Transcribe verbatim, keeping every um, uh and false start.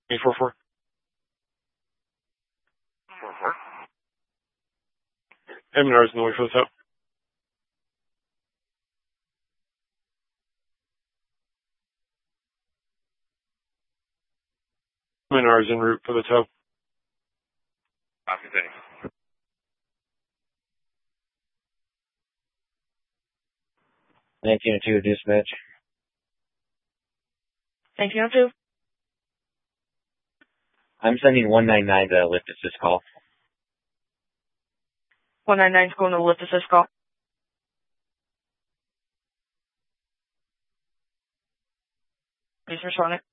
eight four four. four four. Hey, Menards in the way for the tow. Menards en route for the tow. Copy, thanks. nineteen oh two dispatch. nineteen oh two. I'm sending one nine nine to lift assist call. one nine nine is going to lift assist call. Please respond it.